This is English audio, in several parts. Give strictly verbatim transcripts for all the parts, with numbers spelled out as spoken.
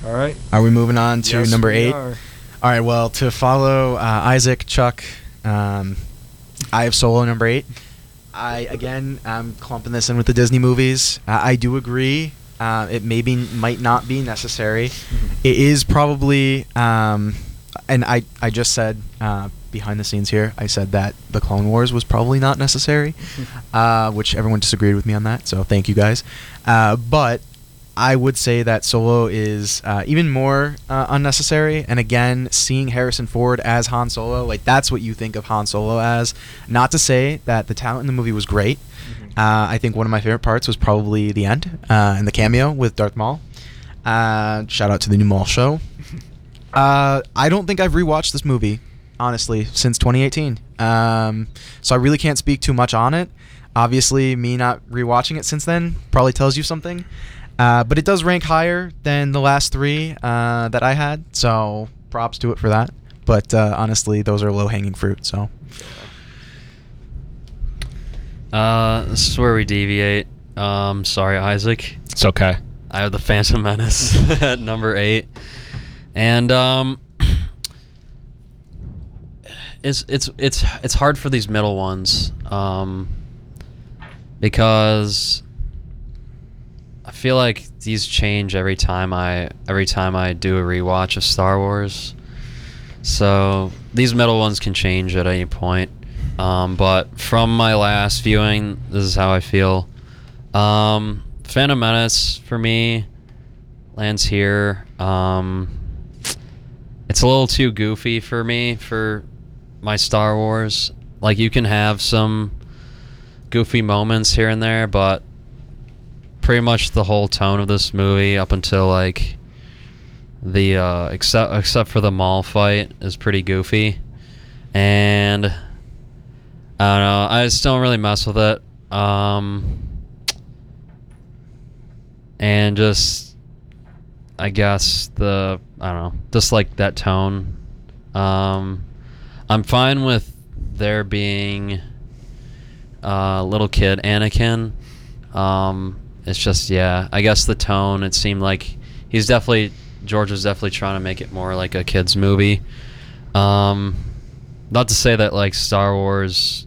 All right. Are we moving on to Yes, number we eight? are. All right. Well, to follow uh, Isaac, Chuck, um, I have Solo number eight. I again, I'm clumping this in with the Disney movies. Uh, I do agree. Uh, it maybe might not be necessary. Mm-hmm. It is probably, um, and I I just said uh, behind the scenes here, I said that the Clone Wars was probably not necessary, uh, which everyone disagreed with me on that. So thank you guys. Uh, but I would say that Solo is uh, even more uh, unnecessary. And again, seeing Harrison Ford as Han Solo, like that's what you think of Han Solo as. Not to say that the talent in the movie was great. Mm-hmm. Uh, I think one of my favorite parts was probably the end uh, and the cameo with Darth Maul. Uh, shout out to the new Maul show. Uh, I don't think I've rewatched this movie, honestly, since twenty eighteen. Um, so I really can't speak too much on it. Obviously, me not rewatching it since then probably tells you something. Uh, but it does rank higher than the last three uh, that I had, so props to it for that. But uh, honestly, those are low-hanging fruit. So, uh, this is where we deviate. Um, sorry, Isaac. It's okay. I have the Phantom Menace at number eight, and um, it's it's it's it's hard for these middle ones, um, because I feel like these change every time I every time I do a rewatch of Star Wars. So these middle ones can change at any point. Um, but from my last viewing, this is how I feel. Um, Phantom Menace for me lands here. Um, it's a little too goofy for me for my Star Wars. Like, you can have some goofy moments here and there, but pretty much the whole tone of this movie up until like the uh except except for the Maul fight is pretty goofy, and I don't know, I just don't really mess with it. Um and just I guess the I don't know, just like that tone. um I'm fine with there being uh little kid Anakin. um It's just, yeah, I guess the tone, it seemed like he's definitely, George was definitely trying to make it more like a kid's movie. Um, not to say that, like, Star Wars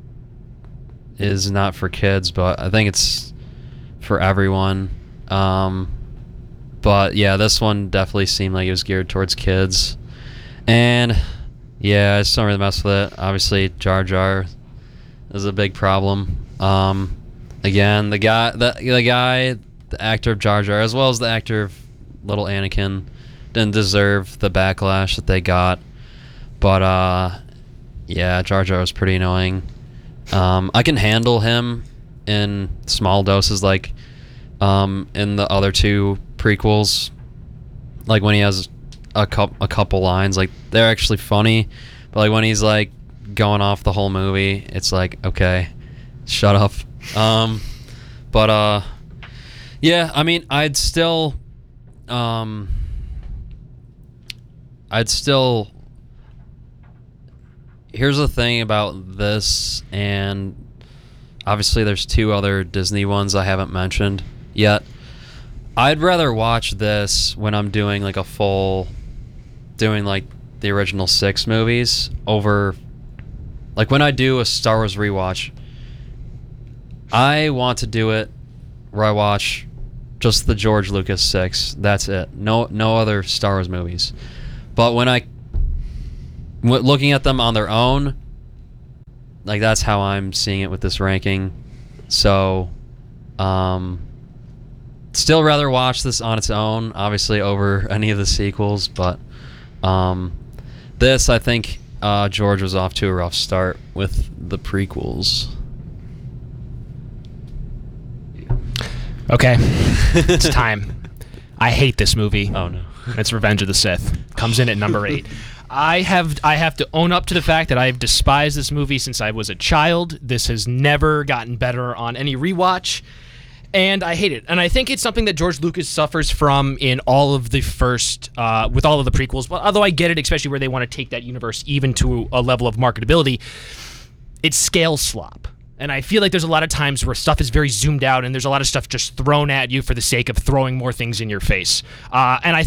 is not for kids, but I think it's for everyone. Um, but, yeah, this one definitely seemed like it was geared towards kids. And, yeah, I just don't really mess with it. Obviously, Jar Jar is a big problem. Um... Again, the guy, the the guy, the actor of Jar Jar, as well as the actor of Little Anakin, didn't deserve the backlash that they got. But uh, yeah, Jar Jar was pretty annoying. Um, I can handle him in small doses, like um, in the other two prequels, like when he has a couple a couple lines, like they're actually funny. But like when he's like going off the whole movie, it's like, okay, shut up. Um, but, uh, yeah, I mean, I'd still, um, I'd still, here's the thing about this, and obviously there's two other Disney ones I haven't mentioned yet. I'd rather watch this when I'm doing, like, a full, doing, like, the original six movies over, like, when I do a Star Wars rewatch, I want to do it where I watch just the George Lucas six. That's it. No, no other Star Wars movies. But when I, w- looking at them on their own, like that's how I'm seeing it with this ranking. So, um, still rather watch this on its own, obviously over any of the sequels. But um, this, I think, uh, George was off to a rough start with the prequels. Okay, it's time. I hate this movie. Oh no, it's Revenge of the Sith. Comes in at number eight. I have I have to own up to the fact that I've despised this movie since I was a child. This has never gotten better on any rewatch, and I hate it. And I think it's something that George Lucas suffers from in all of the first, uh, with all of the prequels. But although I get it, especially where they want to take that universe even to a level of marketability, it's scale slop. And I feel like there's a lot of times where stuff is very zoomed out and there's a lot of stuff just thrown at you for the sake of throwing more things in your face. Uh, and I